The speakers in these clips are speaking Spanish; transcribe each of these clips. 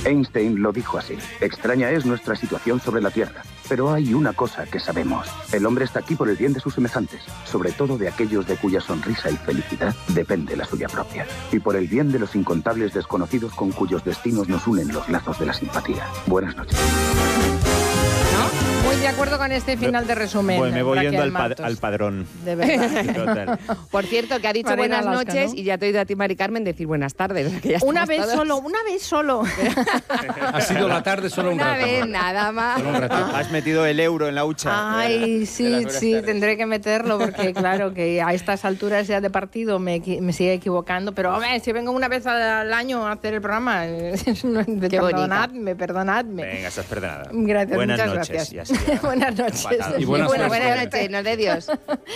Einstein lo dijo así. Extraña es nuestra situación sobre la Tierra. Pero hay una cosa que sabemos. El hombre está aquí por el bien de sus semejantes, sobre todo de aquellos de cuya sonrisa y felicidad depende la suya propia. Y por el bien de los incontables desconocidos con cuyos destinos nos unen los lazos de la simpatía. Buenas noches. Muy de acuerdo con este final de resumen. Pues me voy yendo al padrón. De verdad. Total. Por cierto, que ha dicho Marina buenas Alaska, noches, ¿no? y ya te he oído a ti, Mari Carmen, decir buenas tardes. Que ya Una estamos vez todos- solo. Ha sido la tarde solo un Una rato. vez, nada más. Solo un rato. Has metido el euro en la hucha. Ay, de sí, las buenas sí, tardes. tendré que meterlo porque claro que a estas alturas ya de partido me sigue equivocando, pero hombre, si vengo una vez al año a hacer el programa, perdonadme. Venga, estás perdonada. Gracias, Buenas muchas noches. gracias. Y así ya. Buenas noches. Empatado. Y buenas Buenas noches, no de Dios.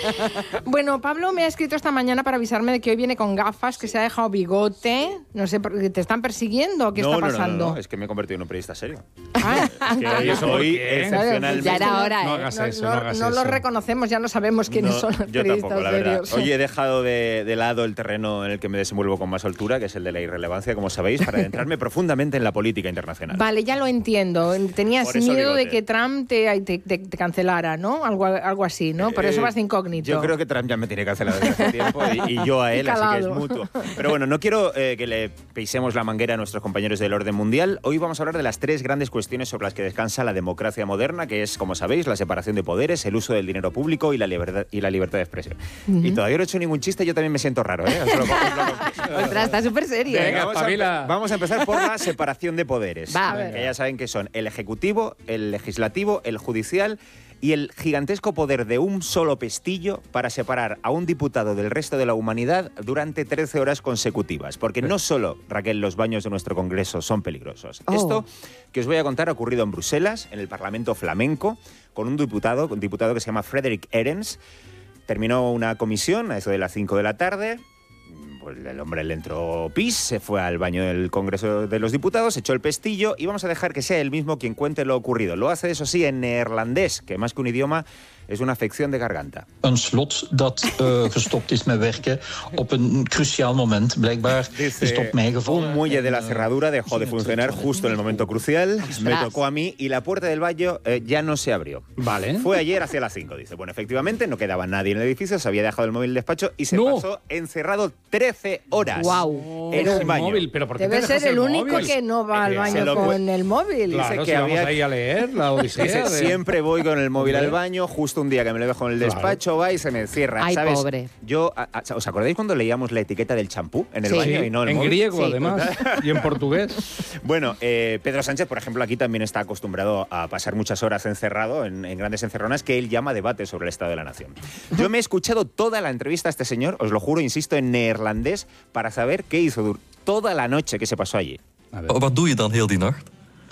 Bueno, Pablo me ha escrito esta mañana para avisarme de que hoy viene con gafas, que se ha dejado bigote. No sé, ¿te están persiguiendo o qué está pasando? No, es que me he convertido en un periodista serio. Ah, Es que hoy, ¿Eso por qué? excepcionalmente... Ya era hora, No ¿eh? hagas eso, no hagas no eso. los reconocemos, ya no sabemos quiénes son los yo periodistas tampoco, la verdad. serios. Hoy he dejado de lado el terreno en el que me desenvuelvo con más soltura, que es el de la irrelevancia, como sabéis, para adentrarme profundamente en la política internacional. Vale, ya lo entiendo. Tenías Por eso miedo el de que Trump te cancelara, ¿no? Algo así, ¿no? Por eso vas de incógnito. Yo creo que Trump ya me tiene cancelado desde hace tiempo y yo a él, así que es Calado. mutuo. Pero bueno, no quiero que le pisemos la manguera a nuestros compañeros del orden mundial. Hoy vamos a hablar de las tres grandes cuestiones sobre las que descansa la democracia moderna, que es, como sabéis, la separación de poderes, el uso del dinero público y la libertad de expresión. Y todavía no he hecho ningún chiste, yo también me siento raro, ¿eh? Os lo confieso. Ostras, está súper serio, ¿eh? Venga, espabila. vamos a empezar por la separación de poderes. Va. Que ya saben que son el ejecutivo, el legislativo, el judicial y el gigantesco poder de un solo pestillo para separar a un diputado del resto de la humanidad durante 13 horas consecutivas. Porque no solo, Raquel, los baños de nuestro Congreso son peligrosos. Oh. Esto que os voy a contar ha ocurrido en Bruselas, en el Parlamento flamenco, con un diputado que se llama Frederick Erens. Terminó una comisión a eso de las 5 de la tarde. Pues el hombre le entró pis, se fue al baño del Congreso de los Diputados, echó el pestillo y vamos a dejar que sea él mismo quien cuente lo ocurrido. Lo hace, eso sí, en neerlandés, que más que un idioma es una afección de garganta. Een slot dat gestopt is met werken op een cruciaal moment. Blijkbaar is het op mij gevallen. Un muelle de la cerradura dejó de funcionar justo en el momento crucial. Me tocó a mí y la puerta del baño ya no se abrió. Vale. Fue ayer hacia las 5, dice. Bueno, efectivamente, no quedaba nadie en el edificio, se había dejado el móvil en el despacho y se No. pasó encerrado 13 horas Guau. en un baño. Móvil, ¿pero por qué Debe te ser dejas el único móvil? que no va al Se baño lo con el móvil. Claro, Dice si que vamos había- ahí a leer la Odisea. Dice, de- siempre voy con el móvil Hombre. al baño, justo un día que me lo dejo en el Claro. despacho, va y se me encierra. Ay, ¿sabes? pobre. Yo, ¿os acordáis cuando leíamos la etiqueta del champú en el Sí. baño y no el en móvil? griego, Sí. además, y en portugués. Bueno, Pedro Sánchez, por ejemplo, aquí también está acostumbrado a pasar muchas horas encerrado en grandes encerronas que él llama debate sobre el estado de la nación. Yo me he escuchado toda la entrevista a este señor, os lo juro, insisto, en neerlandés, para saber qué hizo toda la noche que se pasó allí. A ver. Wat doe je dan heel die nacht?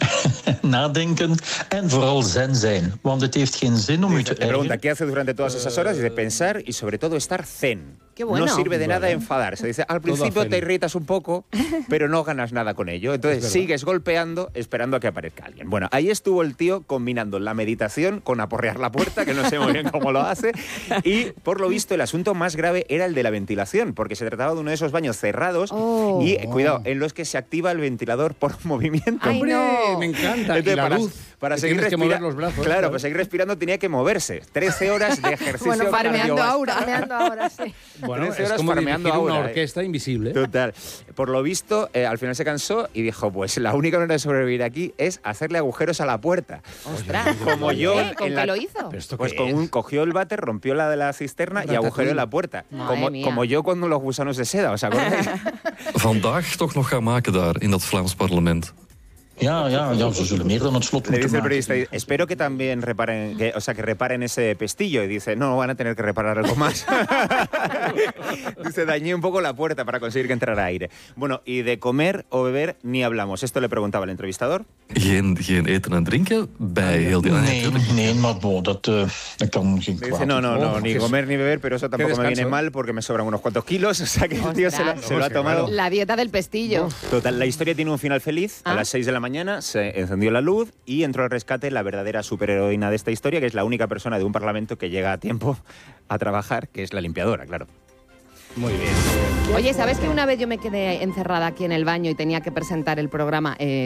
Nadenken en vooral zen zijn. Want het heeft geen zin om u te Le pregunta, ergeren. ¿qué hace durante todas esas horas? Dice, pensar y sobre todo estar zen. Qué bueno. No sirve de nada enfadarse. Dice, al principio zen. te irritas un poco, pero no ganas nada con ello. Entonces verdad. sigues golpeando, esperando a que aparezca alguien. Bueno, ahí estuvo el tío combinando la meditación con aporrear la puerta, que no sé muy bien cómo lo hace. Y, por lo visto, el asunto más grave era el de la ventilación, porque se trataba de uno de esos baños cerrados Oh. y, cuidado, en los que se activa el ventilador por movimiento. Ay, ¡Hombre! no. Me encanta. Entonces, y la luz. para que seguir tienes que respirando. mover los brazos. Claro, para seguir respirando tenía que moverse. 13 horas de ejercicio. Bueno, farmeando cardiovascular. aura. Farmeando ahora, sí. Bueno, 13 es horas como farmeando dirigir una aura, orquesta invisible. Total. Por lo visto, al final se cansó y dijo, pues la única manera de sobrevivir aquí es hacerle agujeros a la puerta. Ostras. Como yo ¿Con en qué la- lo hizo? ¿Pero esto Pues qué con es? cogió el váter, rompió la de la cisterna y agujereó la puerta. Madre mía. Como yo con los gusanos de seda, ¿os acordáis? Vandaag toch nog gaan maken daar, in dat Vlaams parlement. Ja, ze zullen meer dan het slot Le moeten dice el maken. periodista, espero que también reparen, que reparen ese pestillo. Y dice, no, van a tener que reparar algo más. Dice, dañé un poco la puerta para conseguir que entrara aire. Bueno, y de comer o beber ni hablamos. Esto le preguntaba el entrevistador. Geen eten en drinken bij heel die... Nee, maar bon, dat kan geen Le kwaad. dice, no, ni qué- comer ni beber, pero eso tampoco me descanso, viene ¿eh? mal porque me sobran unos cuantos kilos. O sea que el tío se lo ha Ostras. tomado. La dieta del pestillo. Total, la historia tiene un final feliz. A Ah. las 6 de la mañana se encendió la luz y entró al rescate la verdadera superheroína de esta historia, que es la única persona de un parlamento que llega a tiempo a trabajar, que es la limpiadora, claro. Muy bien. Oye, ¿sabes que una vez yo me quedé encerrada aquí en el baño y tenía que presentar el programa?